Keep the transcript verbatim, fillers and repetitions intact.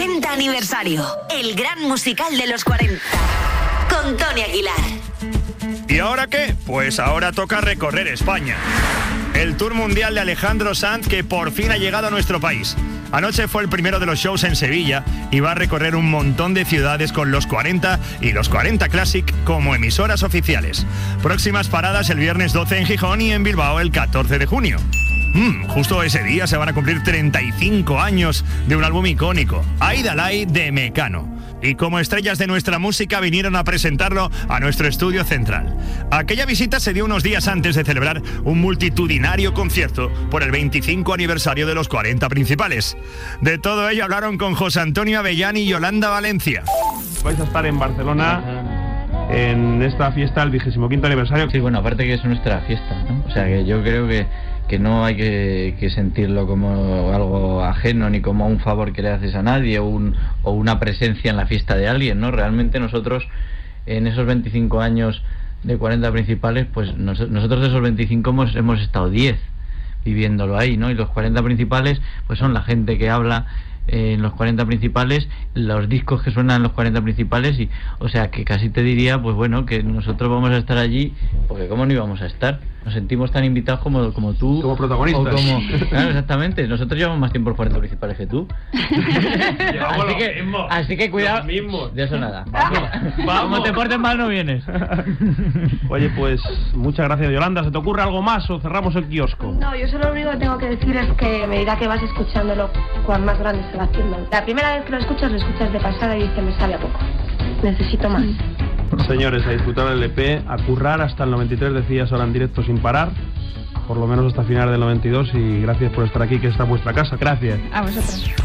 cuarenta aniversario. El gran musical de los cuarenta. Con Tony Aguilar. ¿Y ahora qué? Pues ahora toca recorrer España. El Tour Mundial de Alejandro Sanz, que por fin ha llegado a nuestro país. Anoche fue el primero de los shows en Sevilla y va a recorrer un montón de ciudades con los cuarenta y los cuarenta Classic como emisoras oficiales. Próximas paradas el viernes doce en Gijón y en Bilbao el catorce de junio. Mm, justo ese día se van a cumplir treinta y cinco años de un álbum icónico, Aidalai de Mecano. Y como estrellas de nuestra música vinieron a presentarlo a nuestro estudio central. Aquella visita se dio unos días antes de celebrar un multitudinario concierto por el veinticinco aniversario de los cuarenta principales. De todo ello hablaron con José Antonio Avellán y Yolanda Valencia. Vais a estar en Barcelona en esta fiesta del vigésimo quinto aniversario. Sí, bueno, aparte que es nuestra fiesta, ¿no? O sea que yo creo que que no hay que, que sentirlo como algo ajeno ni como un favor que le haces a nadie o, un, o una presencia en la fiesta de alguien, ¿no? Realmente nosotros en esos veinticinco años de cuarenta principales, pues nos, nosotros de esos veinticinco hemos, hemos estado diez viviéndolo ahí, ¿no? Y los cuarenta principales pues son la gente que habla en los cuarenta principales, los discos que suenan en los cuarenta principales, y o sea que casi te diría, pues bueno, que nosotros vamos a estar allí, porque cómo no íbamos a estar, nos sentimos tan invitados como, como tú, como protagonistas, o como, claro, exactamente, nosotros llevamos más tiempo en los cuarenta principales que tú. así, que, mismos, así que cuidado, de eso nada, vamos, vamos. Como te portes mal no vienes. Oye, pues muchas gracias, Yolanda. ¿Se te ocurre algo más o cerramos el kiosco? No, yo solo lo único que tengo que decir es que me dirá que vas escuchándolo cuán más grande se va haciendo. La primera vez que lo escuchas, lo escuchas de pasada y dices, me sabe a poco. Necesito más. Señores, a disfrutar el E P, a currar hasta el noventa y tres, decías ahora en directo sin parar, por lo menos hasta final del noventa y dos, y gracias por estar aquí, que esta es vuestra casa. Gracias. A vosotros.